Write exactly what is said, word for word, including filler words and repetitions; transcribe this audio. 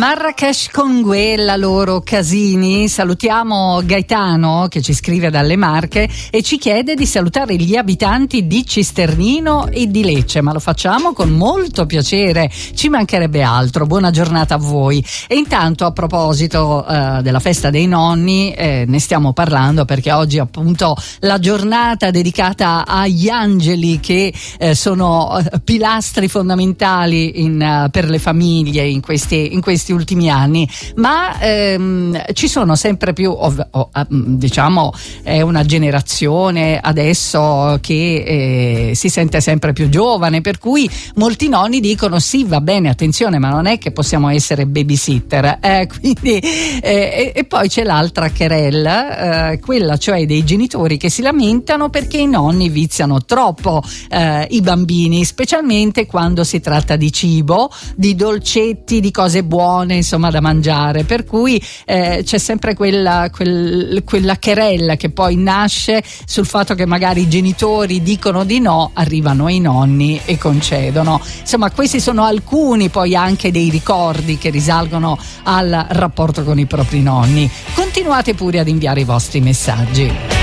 Marrakesh con quella loro casini. Salutiamo Gaetano che ci scrive dalle Marche e ci chiede di salutare gli abitanti di Cisternino e di Lecce, ma lo facciamo con molto piacere, ci mancherebbe altro. Buona giornata a voi. E intanto, a proposito eh, della festa dei nonni, eh, ne stiamo parlando perché oggi è appunto la giornata dedicata agli angeli che eh, sono eh, pilastri fondamentali in, uh, per le famiglie in questi, in questi ultimi anni, ma ehm, ci sono sempre più, ov- oh, diciamo, è una generazione adesso che eh, si sente sempre più giovane, per cui molti nonni dicono sì, va bene, attenzione, ma non è che possiamo essere babysitter, eh, quindi, eh, e, e poi c'è l'altra querella, eh, quella cioè dei genitori che si lamentano perché i nonni viziano troppo eh, i bambini, specialmente quando si tratta di cibo, di dolcetti, di cose buone, insomma, da mangiare, per cui eh, c'è sempre quella, quel, quella querella che poi nasce sul fatto che magari i genitori dicono di no, arrivano i nonni e concedono. Insomma, questi sono alcuni poi anche dei ricordi che risalgono al rapporto con i propri nonni. Continuate pure ad inviare i vostri messaggi.